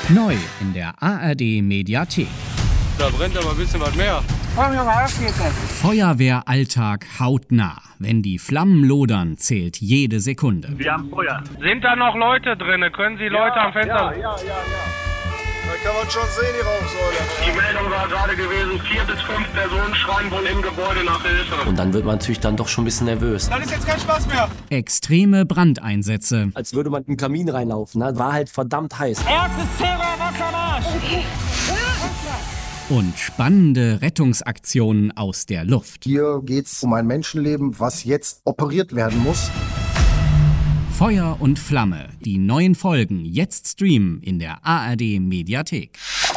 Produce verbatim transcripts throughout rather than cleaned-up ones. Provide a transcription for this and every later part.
Neu in der A R D Mediathek. Da brennt aber ein bisschen was mehr. Feuerwehralltag hautnah. Wenn die Flammen lodern, zählt jede Sekunde. Wir haben Feuer. Sind da noch Leute drin? Können Sie Leute ja, am Fenster... Ja, ja, ja, ja. Da kann man schon sehen, die Rauchsäule. Die Meldung war gerade gewesen, vier bis fünf Personen schreien wohl im Gebäude nach Hilfe. Und dann wird man natürlich dann doch schon ein bisschen nervös. Dann ist jetzt kein Spaß mehr. Extreme Brandeinsätze. Als würde man in den Kamin reinlaufen. Ne? War halt verdammt heiß. Erstes Terror, Wassermarsch! Und spannende Rettungsaktionen aus der Luft. Hier geht es um ein Menschenleben, was jetzt operiert werden muss. Feuer und Flamme. Die neuen Folgen jetzt streamen in der A R D Mediathek.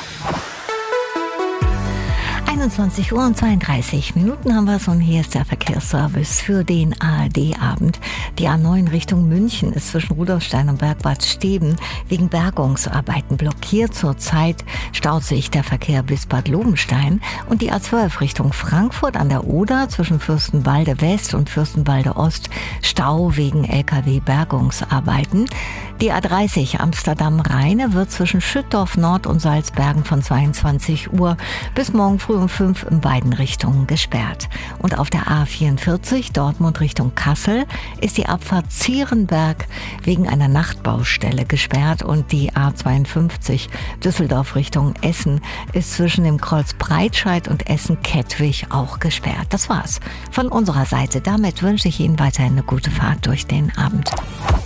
einundzwanzig Uhr und zweiunddreißig Minuten haben wir es und hier ist der Verkehrsservice für den A R D-Abend. Die A neun Richtung München ist zwischen Rudolfstein und Bergbad Steben wegen Bergungsarbeiten blockiert. Zurzeit staut sich der Verkehr bis Bad Lobenstein und die A zwölf Richtung Frankfurt an der Oder zwischen Fürstenwalde West und Fürstenwalde Ost Stau wegen L K W-Bergungsarbeiten. Die A dreißig Amsterdam-Rheine wird zwischen Schüttorf Nord und Salzbergen von zweiundzwanzig Uhr bis morgen früh um fünf in beiden Richtungen gesperrt. Und auf der A vierundvierzig Dortmund Richtung Kassel ist die Abfahrt Zierenberg wegen einer Nachtbaustelle gesperrt und die A zweiundfünfzig Düsseldorf Richtung Essen ist zwischen dem Kreuz Breitscheid und Essen-Kettwig auch gesperrt. Das war's von unserer Seite. Damit wünsche ich Ihnen weiterhin eine gute Fahrt durch den Abend.